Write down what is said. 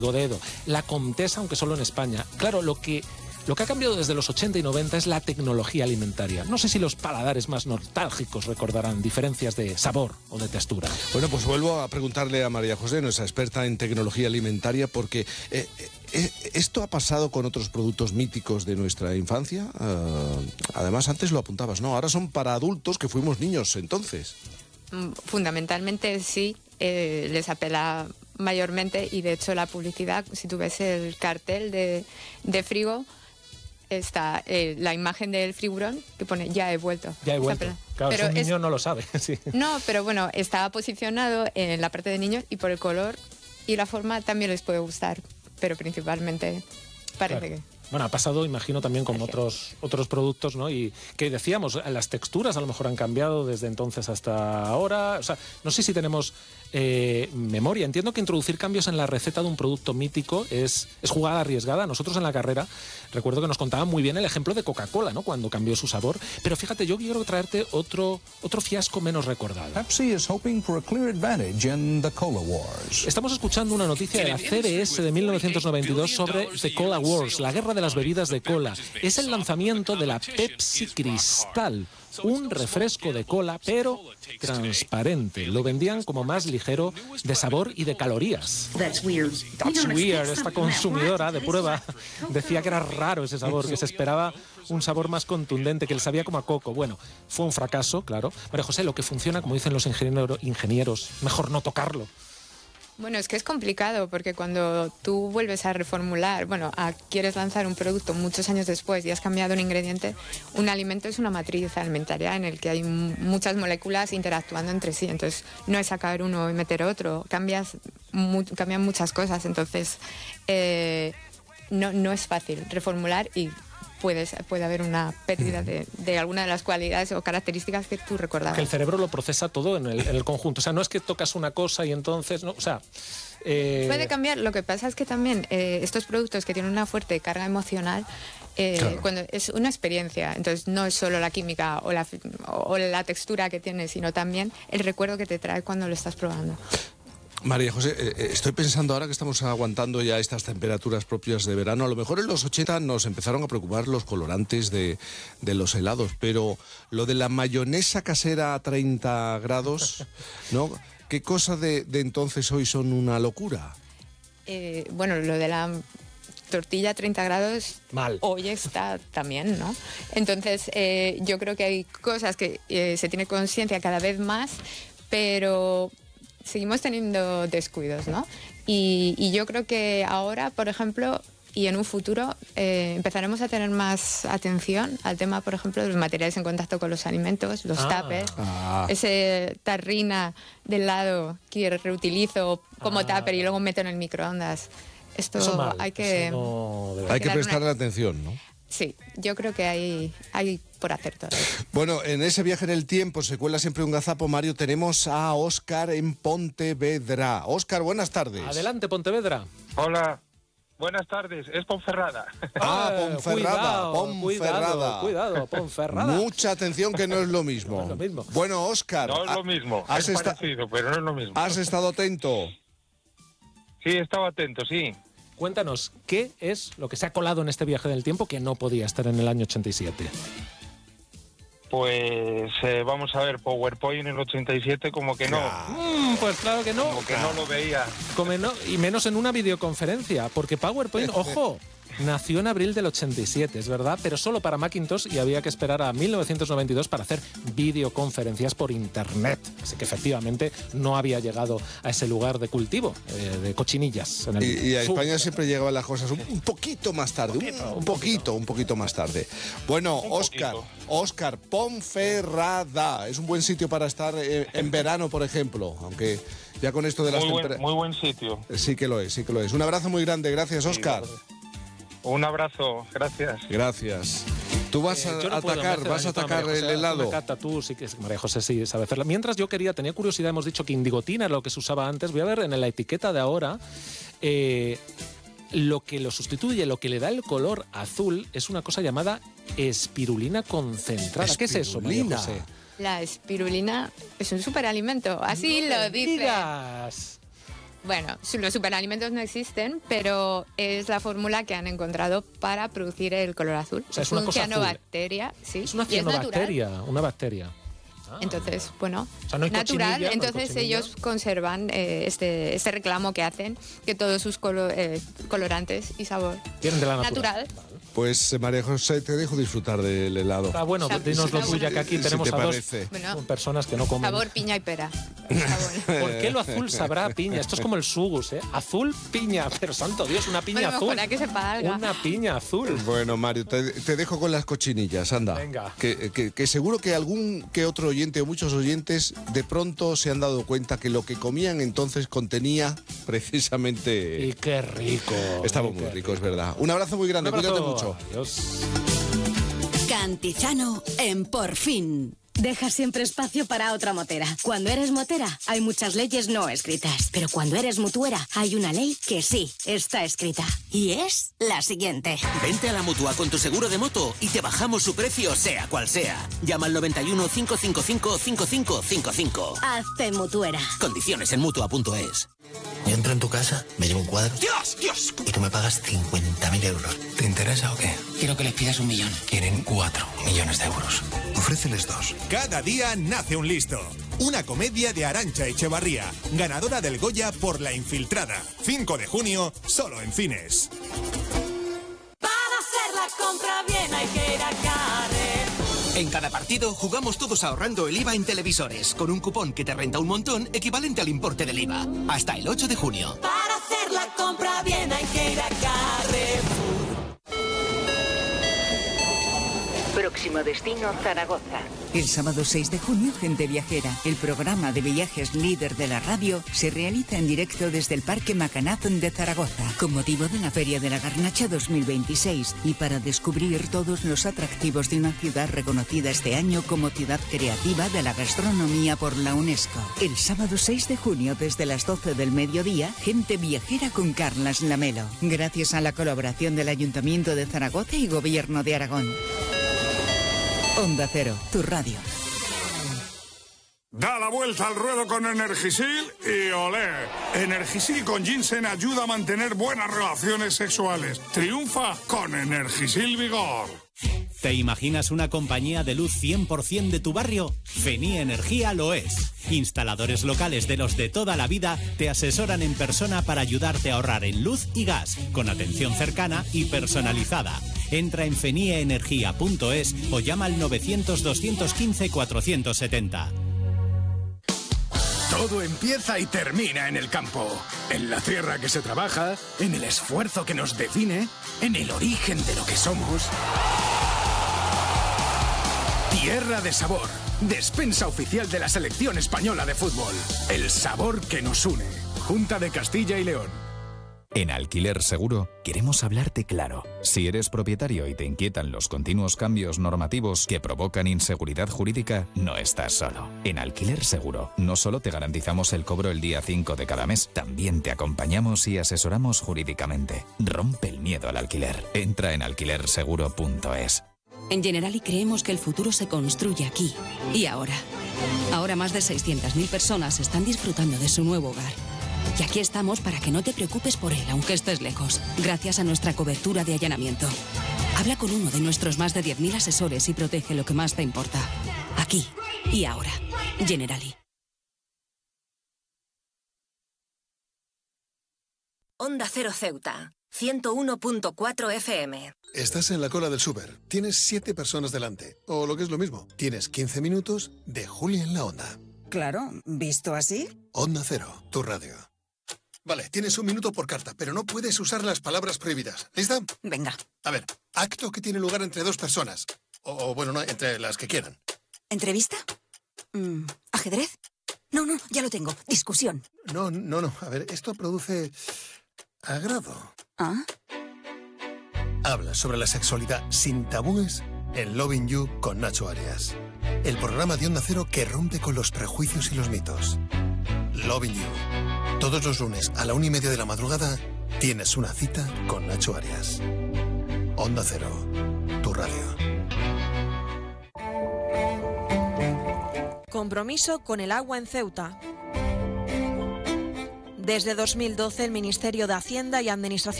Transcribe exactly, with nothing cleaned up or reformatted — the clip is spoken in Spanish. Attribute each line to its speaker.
Speaker 1: Godedo, la Comtesa, aunque solo en España. Claro, lo que, lo que ha cambiado desde los ochenta y noventa es la tecnología alimentaria. No sé si los paladares más nostálgicos recordarán diferencias de sabor o de textura.
Speaker 2: Bueno, pues vuelvo a preguntarle a María José, nuestra experta en tecnología alimentaria, porque eh, eh, ¿esto ha pasado con otros productos míticos de nuestra infancia? Uh, además, antes lo apuntabas, ¿no? Ahora son para adultos que fuimos niños entonces.
Speaker 3: Fundamentalmente sí, eh, les apela mayormente, y de hecho la publicidad, si tú ves el cartel de, de Frigo, está eh, la imagen del frigurón que pone "ya he vuelto".
Speaker 1: Ya he vuelto. Claro, pero un niño es, no lo sabe. Sí.
Speaker 3: No, pero bueno, está posicionado en la parte de niños y por el color y la forma también les puede gustar, pero principalmente parece claro. que...
Speaker 1: Bueno, ha pasado, imagino, también con otros, otros productos, ¿no? Y que decíamos, las texturas a lo mejor han cambiado desde entonces hasta ahora. O sea, no sé si tenemos eh, memoria. Entiendo que introducir cambios en la receta de un producto mítico es, es jugada arriesgada. Nosotros en la carrera, recuerdo que nos contaban muy bien el ejemplo de Coca-Cola, ¿no? Cuando cambió su sabor. Pero fíjate, yo quiero traerte otro, otro fiasco menos recordado.
Speaker 4: Pepsi is hoping for a clear advantage in the Cola Wars.
Speaker 1: Estamos escuchando una noticia de la C B S de mil novecientos noventa y dos sobre The Cola Wars, la guerra de las bebidas de cola. Es el lanzamiento de la Pepsi Cristal, un refresco de cola, pero transparente. Lo vendían como más ligero de sabor y de calorías. That's weird. That's weird. Esta consumidora de prueba decía que era raro ese sabor, que se esperaba un sabor más contundente, que le sabía como a coco. Bueno, fue un fracaso, claro. María José, lo que funciona, como dicen los ingeniero, ingenieros, mejor no tocarlo.
Speaker 3: Bueno, es que es complicado porque cuando tú vuelves a reformular, bueno, a, quieres lanzar un producto muchos años después y has cambiado un ingrediente, un alimento es una matriz alimentaria en el que hay muchas moléculas interactuando entre sí. Entonces, no es sacar uno y meter otro, cambias, mu cambian muchas cosas. Entonces, eh, no, no es fácil reformular y Puedes, puede haber una pérdida de, de alguna de las cualidades o características que tú recordabas.
Speaker 1: Que el cerebro lo procesa todo en el, en el conjunto. O sea, no es que tocas una cosa y entonces... no, o sea, eh...
Speaker 3: puede cambiar. Lo que pasa es que también eh, estos productos que tienen una fuerte carga emocional, eh, claro. cuando es una experiencia, entonces no es solo la química o la, o la textura que tiene, sino también el recuerdo que te trae cuando lo estás probando.
Speaker 2: María José, eh, estoy pensando ahora que estamos aguantando ya estas temperaturas propias de verano, a lo mejor en los ochenta nos empezaron a preocupar los colorantes de, de los helados, pero lo de la mayonesa casera a treinta grados, ¿no? ¿Qué cosas de, de entonces hoy son una locura?
Speaker 3: Eh, bueno, lo de la tortilla a treinta grados
Speaker 1: Mal.
Speaker 3: Hoy está también, ¿no? Entonces, eh, yo creo que hay cosas que eh, se tiene conciencia cada vez más, pero seguimos teniendo descuidos, ¿no? Y, y yo creo que ahora, por ejemplo, y en un futuro, eh, empezaremos a tener más atención al tema, por ejemplo, de los materiales en contacto con los alimentos, los ah, tuppers, ah. ese tarrina de helado que reutilizo como ah. tupper y luego meto en el microondas. Esto
Speaker 2: eso mal,
Speaker 3: hay que...
Speaker 2: Eso no hay que prestarle una... atención, ¿no?
Speaker 3: Sí, yo creo que hay, hay por hacer todo.
Speaker 2: Bueno, en ese viaje en el tiempo se cuela siempre un gazapo, Mario. Tenemos a Óscar en Pontevedra. Óscar, buenas tardes.
Speaker 1: Adelante, Pontevedra.
Speaker 5: Hola, buenas tardes. Es Ponferrada.
Speaker 2: Ah, Ponferrada, Ponferrada.
Speaker 1: Cuidado, cuidado, Ponferrada.
Speaker 2: Mucha atención, que no es lo mismo.
Speaker 1: No es lo mismo.
Speaker 2: Bueno, Óscar.
Speaker 5: No es lo mismo,
Speaker 2: has
Speaker 5: es
Speaker 2: esta...
Speaker 5: parecido, pero no es lo mismo.
Speaker 2: ¿Has estado atento?
Speaker 5: Sí, estaba atento, sí.
Speaker 1: Cuéntanos, ¿qué es lo que se ha colado en este viaje del tiempo que no podía estar en el año ochenta y siete?
Speaker 5: Pues eh, vamos a ver, PowerPoint en el ochenta y siete como que no.
Speaker 1: Mm, pues claro que no.
Speaker 5: Como que no lo veía.
Speaker 1: Como no, y menos en una videoconferencia, porque PowerPoint, ojo, nació en abril del ochenta y siete, es verdad, pero solo para Macintosh y había que esperar a mil novecientos noventa y dos para hacer videoconferencias por internet. Así que efectivamente no había llegado a ese lugar de cultivo, eh, de cochinillas. En el
Speaker 2: y, y a España siempre llegaban las cosas un, un poquito más tarde, un, un, un poquito, un poquito más tarde. Bueno, Óscar, Óscar, Ponferrada, es un buen sitio para estar en, en verano, por ejemplo, aunque ya con esto de las
Speaker 5: temperaturas... Muy buen sitio.
Speaker 2: Sí que lo es, sí que lo es. Un abrazo muy grande, gracias, Óscar.
Speaker 5: Sí, un abrazo, gracias.
Speaker 2: Gracias. Tú vas a
Speaker 1: eh, no
Speaker 2: atacar, vas a atacar
Speaker 1: María
Speaker 2: el
Speaker 1: José,
Speaker 2: helado.
Speaker 1: Tú, Cata, tú sí que María José sí sabe hacerla. Mientras yo quería, tenía curiosidad, hemos dicho que indigotina era lo que se usaba antes. Voy a ver en la etiqueta de ahora. Eh, lo que lo sustituye, lo que le da el color azul es una cosa llamada espirulina concentrada.
Speaker 2: Espirulina.
Speaker 1: ¿Qué es eso, María José?
Speaker 3: La espirulina es un superalimento, así no lo dice.
Speaker 1: Digas.
Speaker 3: Bueno, los superalimentos no existen, pero es la fórmula que han encontrado para producir el color azul.
Speaker 1: O sea, es una cosa azul.
Speaker 3: Cianobacteria, sí.
Speaker 1: Es una
Speaker 3: y es natural.
Speaker 1: cianobacteria, una bacteria. Ah.
Speaker 3: Entonces, bueno,
Speaker 1: O sea, no hay
Speaker 3: natural.
Speaker 1: cochinilla, no hay
Speaker 3: Entonces
Speaker 1: cochinilla.
Speaker 3: ellos conservan eh, este, este reclamo que hacen, que todos sus colo- eh, colorantes y sabor
Speaker 1: Vienen de la
Speaker 3: natural.
Speaker 2: Pues eh, María José, te dejo disfrutar del helado.
Speaker 1: Ah, bueno,
Speaker 3: Sab-
Speaker 1: dinos lo
Speaker 3: sabor-
Speaker 1: tuya, que aquí
Speaker 2: Si
Speaker 1: tenemos
Speaker 2: te
Speaker 1: a dos
Speaker 2: parece.
Speaker 3: Bueno,
Speaker 1: personas que no comen.
Speaker 3: sabor piña y pera. Está bueno.
Speaker 1: ¿Por qué lo azul sabrá a piña? Esto es como el sugus, ¿eh? Azul, piña. Pero santo Dios, una piña
Speaker 3: Bueno,
Speaker 1: azul.
Speaker 3: mejor a que sepa algo.
Speaker 1: Una piña azul.
Speaker 2: Bueno, Mario, te, te dejo con las cochinillas, anda.
Speaker 1: Venga.
Speaker 2: Que, que- que seguro que algún que otro oyente o muchos oyentes de pronto se han dado cuenta que lo que comían entonces contenía precisamente...
Speaker 1: Y qué rico.
Speaker 2: Estamos
Speaker 1: y
Speaker 2: muy
Speaker 1: qué
Speaker 2: ricos, es verdad. Un abrazo muy grande,
Speaker 1: Un abrazo.
Speaker 2: cuídate mucho.
Speaker 1: Adiós.
Speaker 6: Cantizano en Por Fin. Deja siempre espacio para otra motera. Cuando eres motera, hay muchas leyes no escritas. Pero cuando eres mutuera, hay una ley que sí está escrita. Y es la siguiente.
Speaker 7: Vente a la Mutua con tu seguro de moto y te bajamos su precio sea cual sea. Llama al noventa y uno, cinco cinco cinco, cinco cinco cinco cinco.
Speaker 6: Hazte mutuera.
Speaker 7: Condiciones en Mutua punto es.
Speaker 8: Yo entro en tu casa, me llevo un cuadro
Speaker 7: ¡Dios, Dios!
Speaker 8: y tú me pagas cincuenta mil euros. ¿Te interesa o qué?
Speaker 7: Quiero que les pidas un millón.
Speaker 8: Quieren cuatro millones de euros. Ofréceles dos.
Speaker 9: Cada día nace un listo. Una comedia de Arantxa Echevarría, ganadora del Goya por La Infiltrada. cinco de junio, solo en cines.
Speaker 10: Para hacer la compra bien hay que ir a Carrer.
Speaker 7: En cada partido jugamos todos ahorrando el I V A en televisores, con un cupón que te renta un montón equivalente al importe del I V A. Hasta el ocho de junio.
Speaker 10: Para hacer la compra bien hay que ir a Carrer.
Speaker 11: Próximo destino, Zaragoza.
Speaker 12: El sábado seis de junio, Gente Viajera, el programa de viajes líder de la radio, se realiza en directo desde el Parque Macanazón de Zaragoza, con motivo de la Feria de la Garnacha dos mil veintiséis y para descubrir todos los atractivos de una ciudad reconocida este año como ciudad creativa de la gastronomía por la UNESCO. El sábado seis de junio, desde las doce del mediodía, Gente Viajera con Carlas Lamelo, gracias a la colaboración del Ayuntamiento de Zaragoza y Gobierno de Aragón. Onda Cero, tu radio.
Speaker 13: Da la vuelta al ruedo con Energisil y olé. Energisil con ginseng ayuda a mantener buenas relaciones sexuales. Triunfa con Energisil Vigor.
Speaker 14: ¿Te imaginas una compañía de luz cien por ciento de tu barrio? Feni Energía lo es. Instaladores locales de los de toda la vida te asesoran en persona para ayudarte a ahorrar en luz y gas, con atención cercana y personalizada. Entra en fenieenergia punto es o llama al novecientos, doscientos quince, cuatrocientos setenta.
Speaker 15: Todo empieza y termina en el campo, en la tierra que se trabaja, en el esfuerzo que nos define, en el origen de lo que somos. Tierra de Sabor, despensa oficial de la selección española de fútbol. El sabor que nos une. Junta de Castilla y León.
Speaker 16: En Alquiler Seguro queremos hablarte claro. Si eres propietario y te inquietan los continuos cambios normativos que provocan inseguridad jurídica, no estás solo. En Alquiler Seguro no solo te garantizamos el cobro el día cinco de cada mes, también te acompañamos y asesoramos jurídicamente. Rompe el miedo al alquiler. Entra en alquiler seguro punto es.
Speaker 17: En Generali creemos que el futuro se construye aquí y ahora. Ahora más de seiscientas mil personas están disfrutando de su nuevo hogar. Y aquí estamos para que no te preocupes por él, aunque estés lejos, gracias a nuestra cobertura de allanamiento. Habla con uno de nuestros más de diez mil asesores y protege lo que más te importa. Aquí y ahora. Generali.
Speaker 18: Onda Cero Ceuta, ciento uno punto cuatro F M.
Speaker 19: Estás en la cola del súper. Tienes siete personas delante. O lo que es lo mismo, tienes quince minutos de Julia en la Onda.
Speaker 12: Claro, ¿visto así?
Speaker 19: Onda Cero, tu radio. Vale, tienes un minuto por carta, pero no puedes usar las palabras prohibidas. ¿Lista?
Speaker 12: Venga.
Speaker 19: A ver, acto que tiene lugar entre dos personas. O, o bueno, no, entre las que quieran.
Speaker 12: ¿Entrevista? Mm, ¿Ajedrez? No, no, ya lo tengo. Discusión.
Speaker 19: No, no, no. A ver, esto produce agrado.
Speaker 12: ¿Ah?
Speaker 19: Habla sobre la sexualidad sin tabúes en Loving You con Nacho Arias. El programa de Onda Cero que rompe con los prejuicios y los mitos. Loving You. Todos los lunes a la una y media de la madrugada tienes una cita con Nacho Arias. Onda Cero, tu radio.
Speaker 20: Compromiso con el agua en Ceuta. Desde dos mil doce, el Ministerio de Hacienda y Administración